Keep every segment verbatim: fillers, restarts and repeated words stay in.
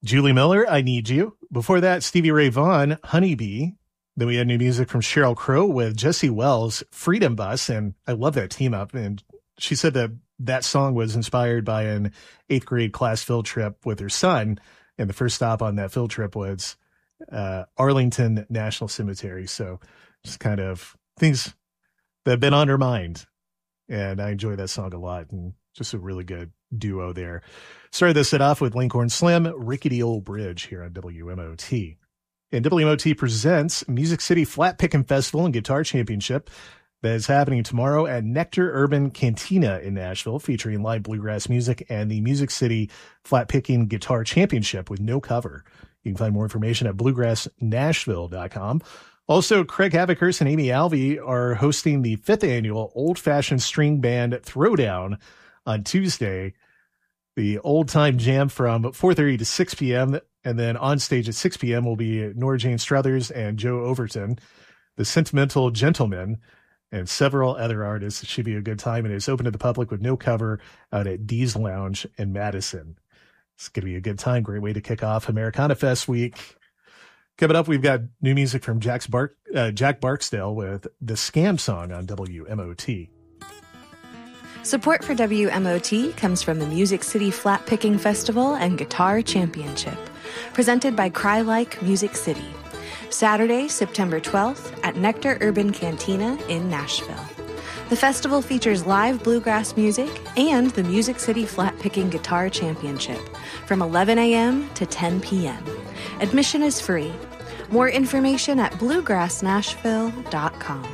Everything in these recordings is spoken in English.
Julie Miller, I Need You. Before that, Stevie Ray Vaughan, Honeybee. Then we had new music from Sheryl Crow with Jesse Wells, Freedom Bus, and I love that team up. And she said that that song was inspired by an eighth grade class field trip with her son, and the first stop on that field trip was uh, Arlington National Cemetery. So just kind of things that have been on her mind, and I enjoy that song a lot, and just a really good duo there. Started this set off with Lincoln Slim, Rickety Old Bridge here on W M O T. And W M O T presents Music City Flat Pickin' Festival and Guitar Championship that is happening tomorrow at Nectar Urban Cantina in Nashville, featuring live bluegrass music and the Music City Flat Picking Guitar Championship with no cover. You can find more information at bluegrass nashville dot com. Also, Craig Havockhurst and Amy Alvey are hosting the fifth annual Old Fashioned String Band Throwdown on Tuesday. The old time jam from four thirty to six p.m. And then on stage at six p.m. will be Nora Jane Struthers and Joe Overton, the Sentimental Gentlemen, and several other artists. It should be a good time, and it's open to the public with no cover out at Dee's Lounge in Madison. It's going to be a good time. Great way to kick off Americana Fest week. Coming up, we've got new music from Jack's Bark, uh, Jack Barksdale with The Scam Song on W M O T. Support for W M O T comes from the Music City Flat Picking Festival and Guitar Championship, presented by Cry-Like Music City. Saturday, September twelfth at Nectar Urban Cantina in Nashville. The festival features live bluegrass music and the Music City Flat Picking Guitar Championship from eleven a.m. to ten p.m. Admission is free. More information at bluegrass nashville dot com.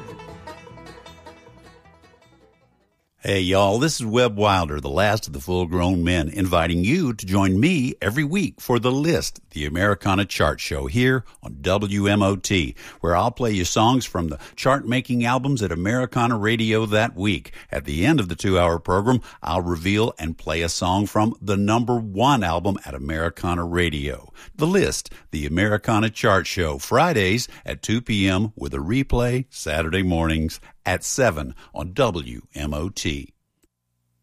Hey, y'all, this is Webb Wilder, the last of the full-grown men, inviting you to join me every week for The List, the Americana chart show here on W M O T, where I'll play you songs from the chart-making albums at Americana Radio that week. At the end of the two-hour program, I'll reveal and play a song from the number one album at Americana Radio. The List, the Americana chart show, Fridays at two p.m. with a replay Saturday mornings at seven on W M O T.